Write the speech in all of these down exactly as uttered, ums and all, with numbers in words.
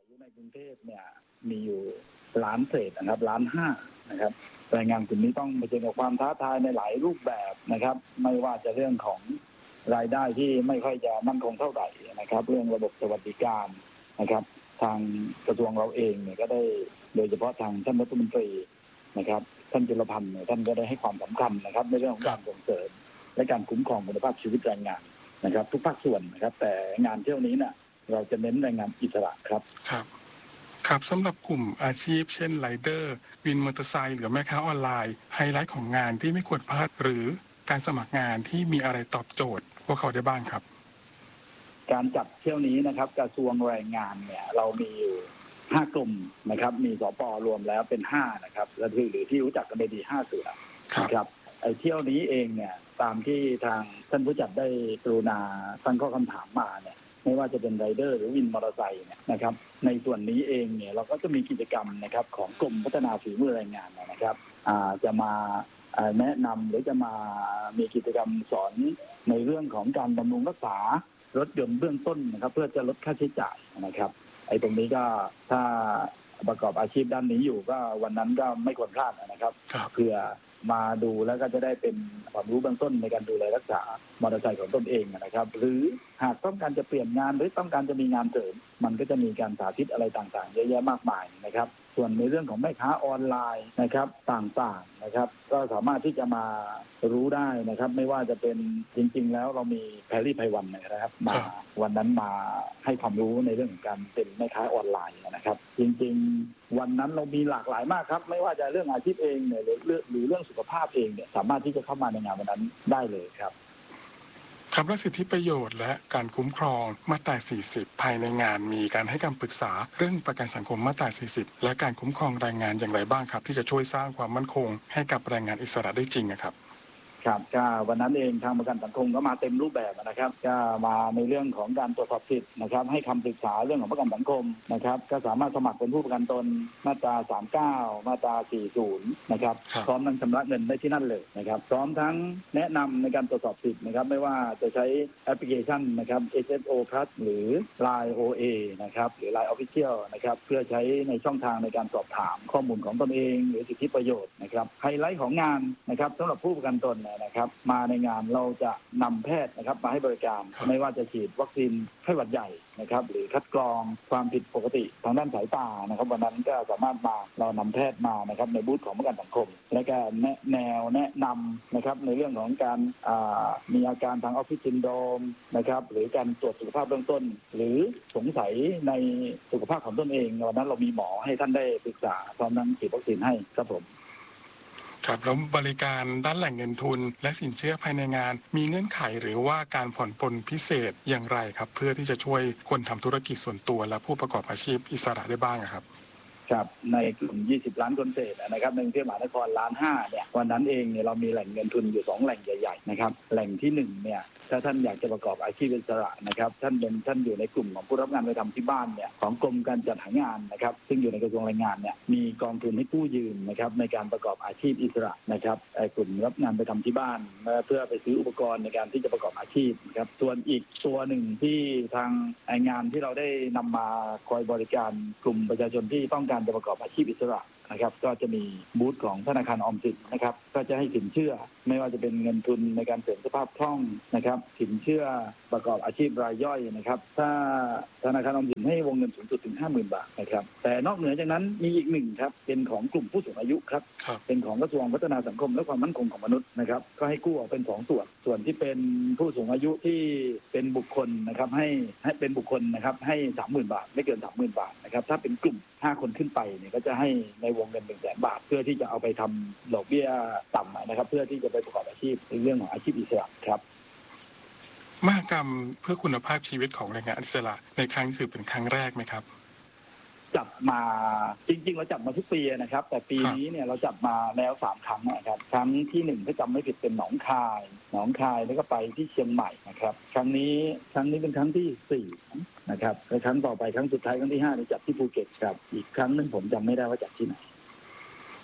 ในกรุงเทพเนี่ยมีอยู่ล้านเศษนะครับล้านห้านะครับแรงงานกลุ่มนี้ต้องเผชิญกับความท้าทายในหลายรูปแบบนะครับไม่ว่าจะเรื่องของรายได้ที่ไม่ค่อยจะมั่นคงเท่าไหร่นะครับเรื่องระบบสวัสดิการนะครับทางกระทรวงเราเองเนี่ยก็ได้โดยเฉพาะทางท่านรัฐมนตรีนะครับท่านจุลพันธ์เนี่ยท่านก็ได้ให้ความสำคัญนะครับในเรื่องของการส่งเสริมและการคุ้มครองคุณภาพชีวิตแรงงานนะครับทุกภาคส่วนนะครับแต่งานเที่ยวนี้เนี่ยเราจะเน้นแรงงานอิสระครับครับครับสำหรับกลุ่มอาชีพเช่นไรเดอร์วินมอเตอร์ไซค์หรือแม่ค้าออนไลน์ไฮไลท์ของงานที่ไม่ควรพลาดหรือการสมัครงานที่มีอะไรตอบโจทย์พวกเขาได้บ้างครับการจัดเที่ยวนี้นะครับกระทรวงแรงงานเนี่ยเรามีอยู่ห้ากลุ่มนะครับมีสป.รวมแล้วเป็นห้านะครับและหรือที่รู้จักกันดีห้าเสือนะครับไอ้เที่ยวนี้เองเนี่ยตามที่ทางท่านผู้จัดได้กรุณาตั้งข้อคำถามมาเนี่ยไม่ว่าจะเป็นไรเดอร์หรือวินมอเตอร์ไซค์เนี่ยนะครับในส่วนนี้เองเนี่ยเราก็จะมีกิจกรรมนะครับของกลุ่มพัฒนาฝีมือแรงงานนะครับจะมาแนะนำหรือจะมามีกิจกรรมสอนในเรื่องของการบำรุงรักษารถยนต์เบื้องต้นนะครับเพื่อจะลดค่าใช้จ่ายนะครับไอ้ตรงนี้ก็ถ้าประกอบอาชีพด้านนี้อยู่ก็วันนั้นก็ไม่ควรพลาดนะครับเพื่อมาดูแล้วก็จะได้เป็นความรู้เบื้องต้นในการดูแลรักษามอเตอร์ไซค์ของตนเองนะครับหรือหากต้องการจะเปลี่ยนงานหรือต้องการจะมีงานเสริมมันก็จะมีการสาธิตอะไรต่างๆเยอะแยะมากมายนะครับส่วนในเรื่องของแม่ค้าออนไลน์นะครับต่างๆนะครับก็สามารถที่จะมารู้ได้นะครับไม่ว่าจะเป็นจริงๆแล้วเรามีแพรรี่ไพวันนะครับมาวันนั้นมาให้ความรู้ในเรื่องของการเป็นแม่ค้าออนไลน์นะครับจริงๆวันนั้นเรามีหลากหลายมากครับไม่ว่าจะเรื่องอาชีพเองเนี่ยหรือหรือเรื่องสุขภาพเองเนี่ยสามารถที่จะเข้ามาในงานวันนั้นได้เลยครับครับและสิทธิประโยชน์และการคุ้มครองมาตราสี่สิบภายในงานมีการให้คำปรึกษาเรื่องประกันสังคมมาตราสี่สิบและการคุ้มครองแรงงานอย่างไรบ้างครับที่จะช่วยสร้างความมั่นคงให้กับแรงงานอิสระได้จริงนะครับครับก็วันนั้นเองทางประกันสังคมก็มาเต็มรูปแบบนะครับก็มาในเรื่องของการตรวจสอบสิทธิ์นะครับให้คำปรึกษาเรื่องของประกันสังคมนะครับก็สามารถสมัครเป็นผู้ประกันตนมาตราสามสิบเก้ามาตราสี่สิบนะครับพร้อมทั้งชำระเงินได้ที่นั่นเลยนะครับพร้อมทั้งแนะนำในการตรวจสอบสิทธิ์นะครับไม่ว่าจะใช้แอปพลิเคชันนะครับ เอส เอส โอ Plus หรือ ไลน์ โอ เอ นะครับหรือ ไลน์ Official นะครับเพื่อใช้ในช่องทางในการสอบถามข้อมูลของตนเองหรือสิทธิประโยชน์นะครับไฮไลท์ของงานนะครับสำหรับผู้ประกันตนนะครับมาในงานเราจะนำแพทย์นะครับมาให้บริการไม่ว่าจะฉีดวัคซีนไข้หวัดใหญ่นะครับหรือคัดกรองความผิดปกติทางด้านสายตานะครับวันนั้นก็สามารถมาเรานำแพทย์มานะครับในบูธของประกันสังคมและก็แนะแนวแนะนำนะครับในเรื่องของการมีอาการทางออฟฟิศซินโดรมนะครับหรือการตรวจสุขภาพเบื้องต้นหรือสงสัยในสุขภาพของตนเองวันนั้นเรามีหมอให้ท่านได้ปรึกษาพร้อมทั้งฉีดวัคซีนให้ครับผมครับแล้วบริการด้านแหล่งเงินทุนและสินเชื่อภายในงานมีเงื่อนไขหรือว่าการผ่อนปลนพิเศษอย่างไรครับเพื่อที่จะช่วยคนทำธุรกิจส่วนตัวและผู้ประกอบอาชีพอิสระได้บ้างครับครับในกลุ่มยี่สิบล้านคนเศษนะครับในกรุงเทพมหานครล้านห้าเนี่ยวันนั้นเองเนี่ยเรามีแหล่งเงินทุนอยู่สองแหล่งใหญ่ๆนะครับแหล่งที่หนึ่งเนี่ยถ้าท่านอยากจะประกอบอาชีพอิสระนะครับท่านเป็นท่านอยู่ในกลุ่มของผู้รับงานไปทำที่บ้านเนี่ยของกรมการจัดหางานนะครับซึ่งอยู่ในกระทรวงแรงงานเนี่ยมีกองทุนให้กู้ยืมนะครับในการประกอบอาชีพอิสระนะครับไอ้กลุ่มรับงานไปทำที่บ้านเพื่อไปซื้ออุปกรณ์ในการที่จะประกอบอาชีพนะครับส่วนอีกตัวหนึ่งที่ทางไองานที่เราได้นำมาคอยบริการกลุ่มประชาชนที่ต้องการจะประกอบอาชีพอิสระนะครับก็จะมีบูธของธนาคารออมสินนะครับก็จะให้สินเชื่อไม่ว่าจะเป็นเงินทุนในการเสริมสภาพคล่องนะครับสินเชื่อประกอบอาชีพรายย่อยนะครับถ้าธนาคารออมสินให้วงเงินสูงสุดถึง ห้าหมื่น บาทนะครับแต่นอกเหนือจากนั้นมีอีกหนึ่งครับเป็นของกลุ่มผู้สูงอายุครับเป็นของกระทรวงพัฒนาสังคมและความมั่นคงของมนุษย์นะครับก็ให้กู้ออกเป็นสองส่วนส่วนที่เป็นผู้สูงอายุที่เป็นบุคคลนะครับให้ให้เป็นบุคคลนะครับให้ สามหมื่น บาทไม่เกิน สามหมื่น บาทนะครับถ้าเป็นกลุ่มห้าคนขึ้นไปเนี่ยก็จะให้ในวงเงิน หนึ่งแสน บาทเพื่อที่จะเอาไปทำดอกเบี้ยต่ำนะครับเพื่อที่จะไปประกอบอาชีพในเรื่องของอาชีพอิสระครับมหกรรมเพื่อคุณภาพชีวิตของแรงงานอิสระในครั้งนี้ถือเป็นครั้งแรกไหมครับจัดมาจริงๆเราจัดมาทุกปีนะครับแต่ปีนี้เนี่ยเราจัดมาแล้วสามครั้งนะครับครั้งที่หนึ่งถ้าจำไม่ผิดเป็นหนองคายหนองคายแล้วก็ไปที่เชียงใหม่นะครับครั้งนี้ครั้งนี้เป็นครั้งที่สี่นะครับและครั้งต่อไปครั้งสุดท้ายครั้งที่ห้าเราจัดที่ภูเก็ตครับอีกครั้งนึงผมจำไม่ได้ว่าจัดที่ไหน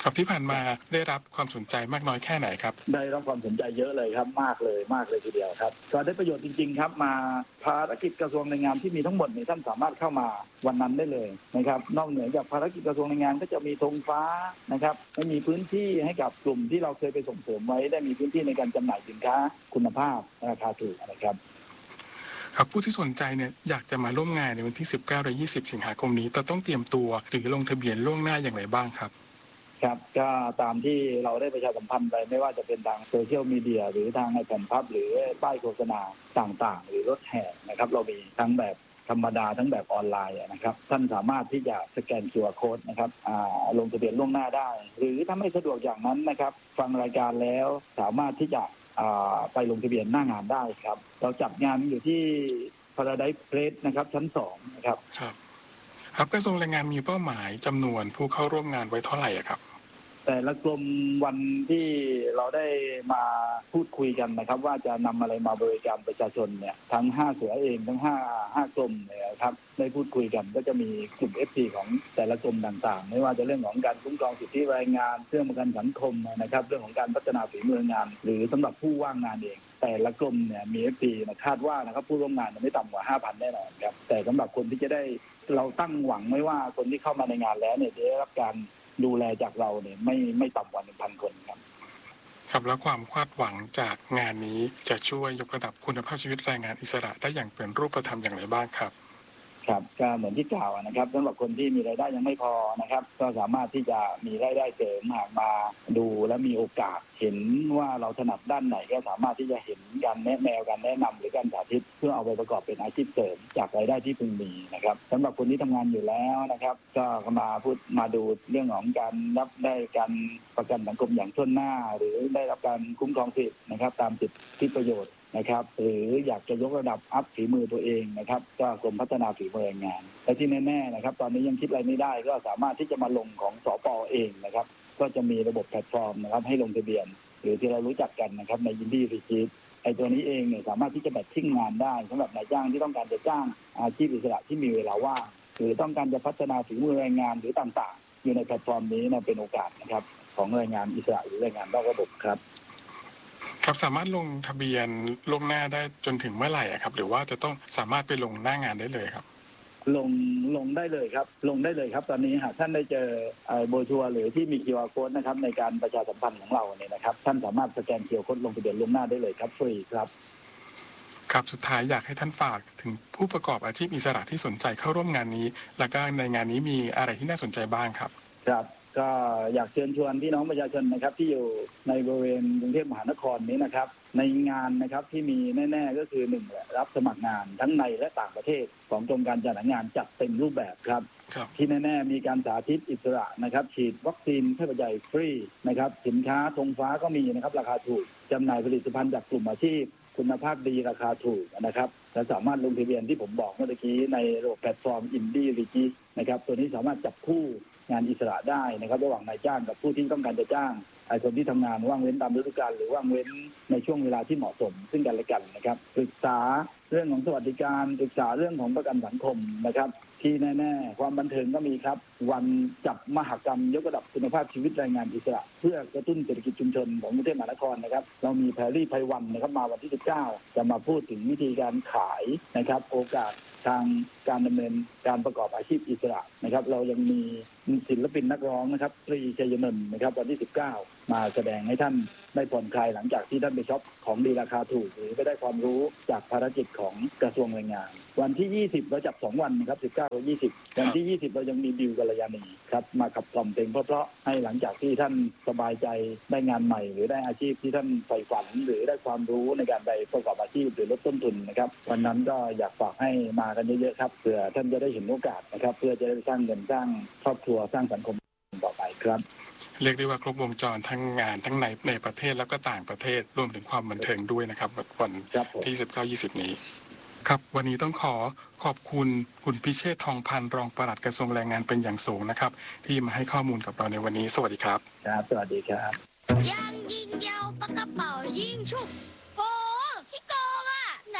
ครับที่ผ่านมาได้รับความสนใจมากน้อยแค่ไหนครับได้รับความสนใจเยอะเลยครับมากเลยมากเลยทีเดียวครับก็ได้ประโยชน์จริงๆครับมาภารกิจกระทรวงแรงงานที่มีทั้งหมดนี่ท่านสามารถเข้ามาวันนั้นได้เลยนะครับนอกเหนือจากภารกิจกระทรวงแรงงานก็จะมีธงฟ้านะครับไม่มีพื้นที่ให้กับกลุ่มที่เราเคยไปส่งเสริมไว้ได้มีพื้นที่ในการจำหน่ายสินค้าคุณภาพราคาถูกนะครับครับผู้ที่สนใจเนี่ยอยากจะมาร่วมงานในวันที่สิบเก้าและยี่สิบสิงหาคมนี้ต้องเตรียมตัวหรือลงทะเบียนล่วงหน้าอย่างไรบ้างครับครับก็ตามที่เราได้ประชาสัมพันธ์ไปไม่ว่าจะเป็นทางโซเชียลมีเดียหรือทางในแผ่นพับหรือป้ายโฆษณาต่างๆหรือรถแห่นะครับเรามีทั้งแบบธรรมดาทั้งแบบออนไลน์นะครับท่านสามารถที่จะสแกน คิว อาร์ Code นะครับลงทะเบียนล่วงหน้าได้หรือถ้าไม่สะดวกอย่างนั้นนะครับฟังรายการแล้วสามารถที่จะไปลงทะเบียนหน้างานได้ครับเราจัดงานอยู่ที่ Paradise Place นะครับชั้นสองนะครับครับครับกระทรวงแรงงานมีเป้าหมายจำนวนผู้เข้าร่วมงานไว้เท่าไหร่ครับแต่ละกลุ่มวันที่เราได้มาพูดคุยกันนะครับว่าจะนำอะไรมาบริการประชาชนเนี่ยทั้งห้าเสือเองทั้งห้าห้ากลุ่มเนี่ยครับได้พูดคุยกันก็จะมีกลุ่ม เอฟ พี ของแต่ละกลุ่มต่างๆไม่ว่าจะเรื่องของการคุ้มครองสิทธิแรงงานเรื่องประกันสังคมนะครับเรื่องของการพัฒนาฝีมืองานหรือสำหรับผู้ว่างงานเองแต่ละกลุ่มเนี่ยมี เอฟ พี นะคาดว่านะครับผู้ร่วมงานไม่ต่ำกว่า ห้าพัน แน่นอนครับแต่สำหรับคนที่จะได้เราตั้งหวังไว้ว่าคนที่เข้ามาในงานแล้วเนี่ยจะได้รับการดูแลจากเราเนี่ยไม่ไม่ต่ำกว่า หนึ่งพัน คนครับครับแล้วความคาดหวังจากงานนี้จะช่วยยกระดับคุณภาพชีวิตแรงงานอิสระได้อย่างเป็นรูปธรรมอย่างไรบ้างครับครับก็เหมือนที่กล่าวนะครับสำหรับคนที่มีรายได้ยังไม่พอนะครับก็สามารถที่จะมีรายได้เสริมหากมาดูและมีโอกาสเห็นว่าเราถนัดด้านไหนก็สามารถที่จะเห็นการแนะแนวการแนะนำหรือการสาธิตเพื่อเอาไปประกอบเป็นอาชีพเสริมจากรายได้ที่พึงมีนะครับสำหรับคนที่ทำงานอยู่แล้วนะครับก็มาพูดมาดูเรื่องของการรับได้การประกันสังคมอย่างทั่วหน้าหรือได้รับการคุ้มครองสิทธินะครับตามสิทธิประโยชน์นะครับหรืออยากจะยกระดับอัพฝีมือตัวเองนะครับก็กรมพัฒนาฝีมือแรงงานและที่แน่ๆนะครับตอนนี้ยังคิดอะไรไม่ได้ก็สามารถที่จะมาลงของสป.เองนะครับก็จะมีระบบแพลตฟอร์มนะครับให้ลงทะเบียนหรือที่เรารู้จักกันนะครับในยินดีรีจิตไอ้ตัวนี้เองเนี่ยสามารถที่จะแบททิ้งงานได้สำหรับนายจ้างที่ต้องการจะจ้างอาชีพอิสระที่มีเวลาว่างหรือต้องการจะพัฒนาฝีมือแรงงานหรือต่างๆอยู่ในแพลตฟอร์มนี้นะเป็นโอกาสนะครับของแรงงานอิสระหรือแรงงานนอกระบบครับครับสามารถลงทะเบียนล่วงหน้าได้จนถึงเมื่อไหร่ครับหรือว่าจะต้องสามารถไปลงหน้างานได้เลยครับลงลงได้เลยครับลงได้เลยครับตอนนี้หากท่านได้เจอโบชัวหรือที่มี คิว อาร์ Code นะครับในการประชาสัมพันธ์ของเราเนี่ยนะครับท่านสามารถสแกน คิว อาร์ Code ลงทะเบียนล่วงหน้าได้เลยครับฟรีครับครับสุดท้ายอยากให้ท่านฝากถึงผู้ประกอบอาชีพอิสระที่สนใจเข้าร่วมงานนี้และก็ในงานนี้มีอะไรที่น่าสนใจบ้างครับครับก็อยากเชิญชวนพี่น้องประชาชนนะครับที่อยู่ในบริเวณกรุงเทพมหานครนี้นะครับในงานนะครับที่มีแน่ๆก็คือหนึ่งรับสมัครงานทั้งในและต่างประเทศของกรมการจัดหางานจัดเต็มรูปแบบครับที่แน่ๆมีการสาธิตอิสระนะครับฉีดวัคซีนไข้หวัดใหญ่ฟรีนะครับสินค้าธงฟ้าก็มีนะครับราคาถูกจำหน่ายผลิตภัณฑ์จากกลุ่มอาชีพคุณภาพดีราคาถูกนะครับและสามารถลงทะเบียนที่ผมบอกเมื่อกี้ในระบบแพลตฟอร์มอินดี้รีจิสนะครับตัวนี้สามารถจับคู่งานอิสระได้นะครับระหว่างนายจ้างกับผู้ที่ต้องการจะจ้างไอ้คนที่ทำงานว่างเว้นตามฤดูกาลหรือว่างเว้นในช่วงเวลาที่เหมาะสมซึ่งกันและกันนะครับปรึกษาเรื่องของสวัสดิการปรึกษาเรื่องของประกันสังคมนะครับที่แน่ๆความบันเทิงก็มีครับวันจับมหกรรมยกระดับคุณภาพชีวิตแรงงานอิสระเพื่อกระตุ้นเศรษฐกิจชุมชนของกรุงเทพมหานครนะครับเรามีแพรรี่ไพวันนะครับมาวันที่สิบเก้าจะมาพูดถึงวิธีการขายนะครับโอกาสทางการดำเนินการประกอบอาชีพอิสระนะครับเรายังมีศิลปินนักร้องนะครับตรีชัยนนท์นะครับวันที่สิบเก้ามาแสดงให้ท่านได้ผ่อนคลายหลังจากที่ท่านไปช็อปของดีราคาถูกหรือไปได้ความรู้จากภารกิจของกระทรวงแรงงานวันที่ยี่สิบเราจับสองวันนะครับสิบเก้า ยี่สิบวันที่ยี่สิบเรายังมีบิวกัลยาณีครับมาขับกล่อมเพลงเพราะๆให้หลังจากที่ท่านสบายใจได้งานใหม่หรือได้อาชีพที่ท่านใฝ่ฝันหรือได้ความรู้ในการไปประกอบอาชีพหรือลดต้นทุนนะครับวันนั้นก็อยากฝากให้มากันเยอะๆครับเพื่อท่านจะได้เห็นโอกาสนะครับเพื่อจะได้สร้างเงินสร้างครอบครัวสร้างสังคมต่อไปครับเรียกได้ว่าครบวงจรทั้งงานทั้งในในประเทศแล้วก็ต่างประเทศรวมถึงความบันเทิงด้วยนะครับวันที่สิบเก้า ยี่สิบนี้ครับวันนี้ต้องขอขอบคุณคุณพิเชษฐ์ทองพันธ์รองปลัดกระทรวงแรงงานเป็นอย่างสูงนะครับที่มาให้ข้อมูลกับเราในวันนี้สวัสดีครับครับสวัสดีครับยังยิงยาวปากกระเป๋ายิงฉุบโหที่โกงอ่ะไหน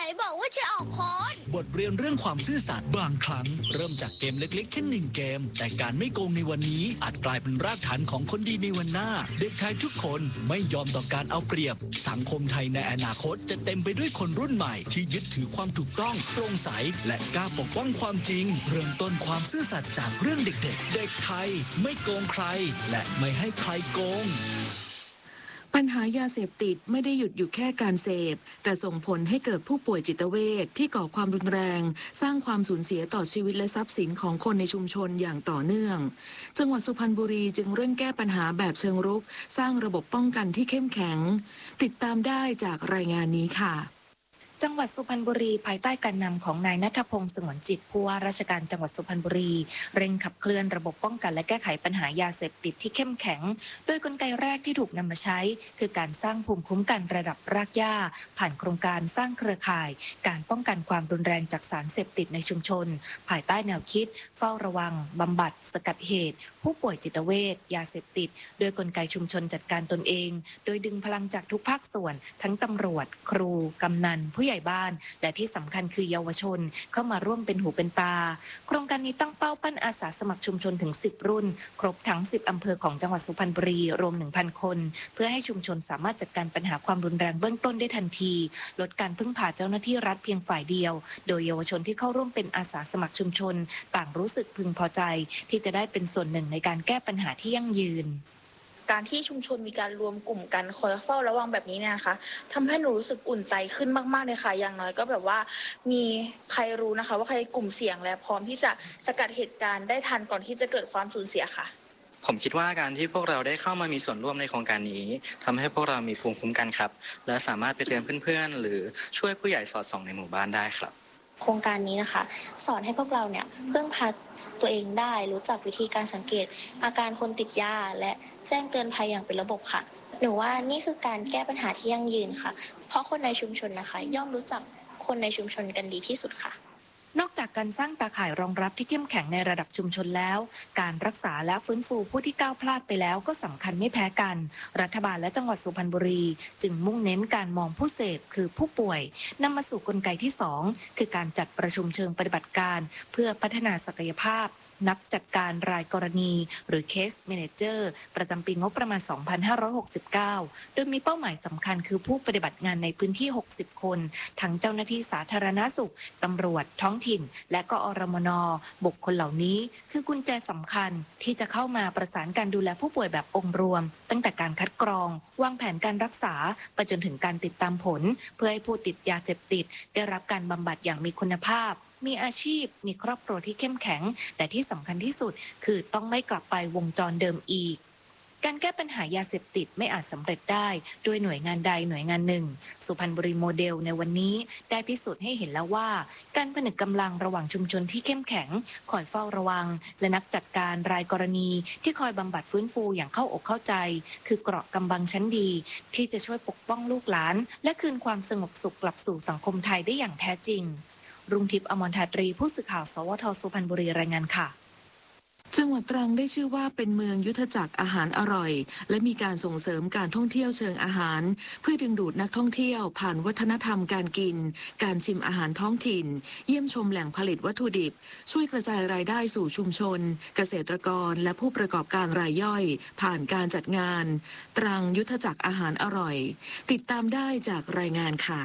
บอกว่าจะออกค้อนบทเรียนเรื่องความซื่อสัตย์บางครั้งเริ่มจากเกมเล็กๆแค่หนึ่งเกมแต่การไม่โกงในวันนี้อาจกลายเป็นรากฐานของคนดีในวันหน้าเด็กไทยทุกคนไม่ยอมต่อการเอาเปรียบสังคมไทยในอนาคตจะเต็มไปด้วยคนรุ่นใหม่ที่ยึดถือความถูกต้องโปร่งใสและกล้าปกป้องความจริงเริ่มต้นความซื่อสัตย์จากเรื่องเด็กๆเด็กไทยไม่โกงใครและไม่ให้ใครโกงปัญหายาเสพติดไม่ได้หยุดอยู่แค่การเสพแต่ส่งผลให้เกิดผู้ป่วยจิตเวชที่ก่อความรุนแรงสร้างความสูญเสียต่อชีวิตและทรัพย์สินของคนในชุมชนอย่างต่อเนื่องจังหวัดสุพรรณบุรีจึงเร่งแก้ปัญหาแบบเชิงรุกสร้างระบบป้องกันที่เข้มแข็งติดตามได้จากรายงานนี้ค่ะจังหวัดสุพรรณบุรีภายใต้การนำของนายณัฐพงศ์สงวนจิตผู้ว่าราชการจังหวัดสุพรรณบุรีเร่งขับเคลื่อนระบบป้องกันและแก้ไขปัญหายาเสพติดที่เข้มแข็งโดยกลไกแรกที่ถูกนำมาใช้คือการสร้างภูมิคุ้มกันระดับรากหญ้าผ่านโครงการสร้างเครือข่ายการป้องกันความรุนแรงจากสารเสพติดในชุมชนภายใต้แนวคิดเฝ้าระวังบำบัดสกัดเหตุผู้ป่วยจิตเวชยาเสพติดโดยกลไกชุมชนจัดการตนเองโดยดึงพลังจากทุกภาคส่วนทั้งตำรวจครูกำนันผู้ใหญ่บ้านและที่สำคัญคือเยาวชนเข้ามาร่วมเป็นหูเป็นตาโครงการนี้ตั้งเป้าปั้นอาสาสมัครชุมชนถึงสิบรุ่นครบทั้งสิบอำเภอของจังหวัดสุพรรณบุรีรวม หนึ่งพัน คนเพื่อให้ชุมชนสามารถจัดการปัญหาความรุนแรงเบื้องต้นได้ทันทีลดการพึ่งพาเจ้าหน้าที่รัฐเพียงฝ่ายเดียวโดยเยาวชนที่เข้าร่วมเป็นอาสาสมัครชุมชนต่างรู้สึกพึงพอใจที่จะได้เป็นส่วนหนึ่งในการแก้ปัญหาที่ยั่งยืนการที่ชุมชนมีการรวมกลุ่มกันคอยเฝ้าระวังแบบนี้เนี่ยนะคะทำให้หนูรู้สึกอุ่นใจขึ้นมากๆเลยค่ะอย่างน้อยก็แบบว่ามีใครรู้นะคะว่าใครกลุ่มเสี่ยงและพร้อมที่จะสกัดเหตุการณ์ได้ทันก่อนที่จะเกิดความสูญเสียค่ะผมคิดว่าการที่พวกเราได้เข้ามามีส่วนร่วมในโครงการนี้ทำให้พวกเรามีภูมิคุ้มกันครับและสามารถไปเตือนเพื่อนๆหรือช่วยผู้ใหญ่สอดส่องในหมู่บ้านได้ครับโครงการนี้นะคะสอนให้พวกเราเนี่ยพึ่งพาตัวเองได้รู้จักวิธีการสังเกตอาการคนติดยาและแจ้งเตือนภัยอย่างเป็นระบบค่ะหนูว่านี่คือการแก้ปัญหาที่ยั่งยืนค่ะเพราะคนในชุมชนนะคะย่อมรู้จักคนในชุมชนกันดีที่สุดค่ะนอกจากการสร้างตาข่ายรองรับที่เข้มแข็งในระดับชุมชนแล้วการรักษาและฟื้นฟูผู้ที่ก้าวพลาดไปแล้วก็สำคัญไม่แพ้กันรัฐบาลและจังหวัดสุพรรณบุรีจึงมุ่งเน้นการมองผู้เสพคือผู้ป่วยนำมาสู่กลไกที่สองคือการจัดประชุมเชิงปฏิบัติการเพื่อพัฒนาศักยภาพนักจัดการรายกรณีหรือ Case Manager ประจำปีงบประมาณ สองพันห้าร้อยหกสิบเก้า โดยมีเป้าหมายสำคัญคือผู้ปฏิบัติงานในพื้นที่หกสิบคนทั้งเจ้าหน้าที่สาธารณสุขตำรวจท้องถิ่นและกอรมน.บุคคลเหล่านี้คือกุญแจสำคัญที่จะเข้ามาประสานการดูแลผู้ป่วยแบบองค์รวมตั้งแต่การคัดกรองวางแผนการรักษาไปจนถึงการติดตามผลเพื่อให้ผู้ติดยาเสพติดได้รับการบำบัดอย่างมีคุณภาพมีอาชีพมีครอบครัวที่เข้มแข็งแต่ที่สำคัญที่สุดคือต้องไม่กลับไปวงจรเดิมอีกการแก้ปัญหายาเสพติดไม่อาจสำเร็จได้ด้วยหน่วยงานใดหน่วยงานหนึ่งสุพรรณบุรีโมเดลในวันนี้ได้พิสูจน์ให้เห็นแล้วว่าการผนึกกำลังระหว่างชุมชนที่เข้มแข็งคอยเฝ้าระวังและนักจัดการรายกรณีที่คอยบำบัดฟื้นฟูอย่างเข้าอกเข้าใจคือเกราะกำบังชั้นดีที่จะช่วยปกป้องลูกหลานและคืนความสงบสุขกลับสู่สังคมไทยได้อย่างแท้จริงรุ่งทิพย์อมรทัตรีผู้สื่อข่าวสวทสุพรรณบุรีรายงานค่ะจังหวัดตรังได้ชื่อว่าเป็นเมืองยุทธจักรอาหารอร่อยและมีการส่งเสริมการท่องเที่ยวเชิงอาหารเพื่อดึงดูดนักท่องเที่ยวผ่านวัฒนธรรมการกินการชิมอาหารท้องถิ่นเยี่ยมชมแหล่งผลิตวัตถุดิบช่วยกระจายรายได้สู่ชุมชนเกษตรกรและผู้ประกอบการรายย่อยผ่านการจัดงานตรังยุทธจักรอาหารอร่อยติดตามได้จากรายงานค่ะ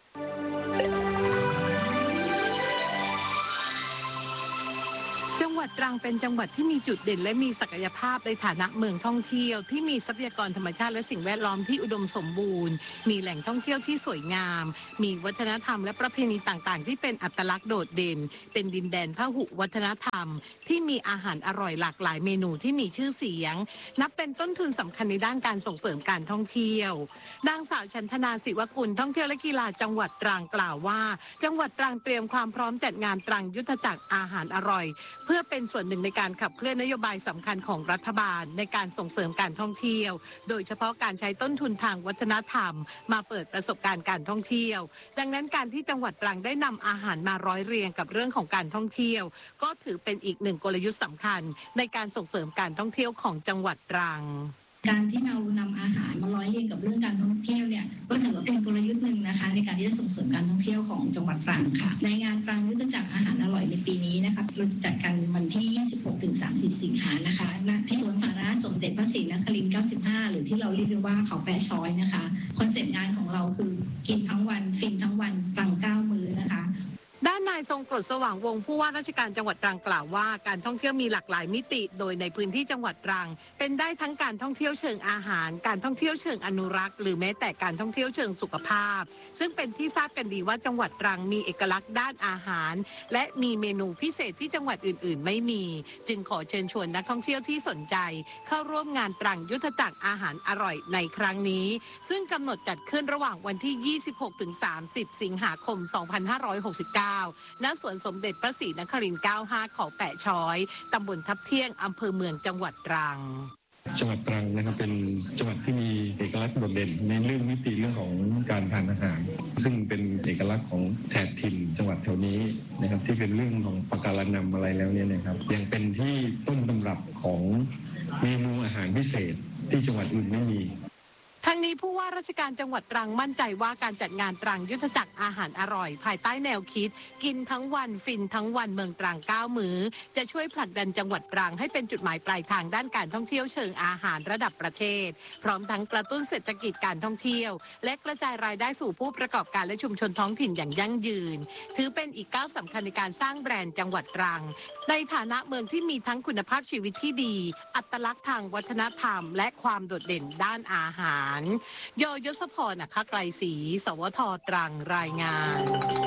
จังหวัดตรังเป็นจังหวัดที่มีจุดเด่นและมีศักยภาพในฐานะเมืองท่องเที่ยวที่มีทรัพยากรธรรมชาติและสิ่งแวดล้อมที่อุดมสมบูรณ์มีแหล่งท่องเที่ยวที่สวยงามมีวัฒนธรรมและประเพณีต่างๆที่เป็นอัตลักษณ์โดดเด่นเป็นดินแดนพหุวัฒนธรรมที่มีอาหารอร่อยหลากหลายเมนูที่มีชื่อเสียงนับเป็นต้นทุนสำคัญในด้านการส่งเสริมการท่องเที่ยวนางสาวชันธนาศิวกุลท่องเที่ยวและกีฬาจังหวัดตรังกล่าวว่าจังหวัดตรังเตรียมความพร้อมจัดงานตรังยุทธจักรอาหารอร่อยเพื่อเป็นส่วนหนึ่งในการขับเคลื่อนนโยบายสำคัญของรัฐบาลในการส่งเสริมการท่องเที่ยวโดยเฉพาะการใช้ต้นทุนทางวัฒนธรรมมาเปิดประสบการณ์การท่องเที่ยวดังนั้นการที่จังหวัดตรังได้นำอาหารมาร้อยเรียงกับเรื่องของการท่องเที่ยวก็ถือเป็นอีกหนึ่งกลยุทธ์สำคัญในการส่งเสริมการท่องเที่ยวของจังหวัดตรังการที่เรานำอาหารมาร้อยเรียงกับเรื่องการท่องเที่ยวเนี่ยก็ถือว่าเป็นกลยุทธ์หนึ่งนะคะในการที่จะส่งเสริมการท่องเที่ยวของจังหวัดตรังค่ะในงานตรังยุทธจักรอาหารอร่อยในปีนี้นะคะเราจะจัดกันวันที่ ยี่สิบหกถึงสามสิบ สิงหานะคะณที่สวนสาธารณะสมเด็จพระศรีนครินทร์เก้าสิบห้าหรือที่เราเรียกว่าเขาแปะช้อยนะคะคอนเซ็ปต์งานของเราคือกินทั้งวันฟินทั้งวันตรังเก้ามื้อนะคะด้านนายทรงกรดสว่างวงศ์ผู้ว่าราชการจังหวัดตรังกล่าวว่าการท่องเที่ยวมีหลากหลายมิติโดยในพื้นที่จังหวัดตรังเป็นได้ทั้งการท่องเที่ยวเชิงอาหารการท่องเที่ยวเชิงอนุรักษ์หรือแม้แต่การท่องเที่ยวเชิงสุขภาพซึ่งเป็นที่ทราบกันดีว่าจังหวัดตรังมีเอกลักษณ์ด้านอาหารและมีเมนูพิเศษที่จังหวัดอื่นๆไม่มีจึงขอเชิญชวนนักท่องเที่ยวที่สนใจเข้าร่วมงานตรังยุทธจักรอาหารอร่อยในครั้งนี้ซึ่งกำหนดจัดขึ้นระหว่างวันที่ ยี่สิบหกถึงสามสิบ สิงหาคม สองพันห้าร้อยหกสิบเก้า ณ สวนสมเด็จพระศรีนครินทร์ เก้าสิบห้า เขาแปะช้อยตำบลทับเที่ยงอำเภอเมืองจังหวัดตรังจังหวัดตรังนะครับเป็นจังหวัดที่มีเอกลักษณ์โดดเด่นในเรื่องมิติเรื่องของการทานอาหารซึ่งเป็นเอกลักษณ์ของแถบถิ่นจังหวัดแถวนี้นะครับที่เป็นเรื่องของปะการังนำอะไรแล้วเนี่ยนะครับยังเป็นที่ต้นตำรับของเมนูอาหารพิเศษที่จังหวัดอื่นไม่มีทั้งนี้ผู้ว่าราชการจังหวัดตรังมั่นใจว่าการจัดงานตรังยุทธจักรอาหารอร่อยภายใต้แนวคิดกินทั้งวันฟินทั้งวันเมืองตรังเก้ามื้อจะช่วยผลักดันจังหวัดตรังให้เป็นจุดหมายปลายทางด้านการท่องเที่ยวเชิงอาหารระดับประเทศพร้อมทั้งกระตุ้นเศรษฐกิจการท่องเที่ยวและกระจายรายได้สู่ผู้ประกอบการและชุมชนท้องถิ่นอย่างยั่งยืนถือเป็นอีกก้าวสำคัญในการสร้างแบรนด์จังหวัดตรังในฐานะเมืองที่มีทั้งคุณภาพชีวิตที่ดีอัตลักษณ์ทางวัฒนธรรมและความโดดเด่นด้านอาหารโยยศพร นะคะไกลศรีสวทตรังรายงาน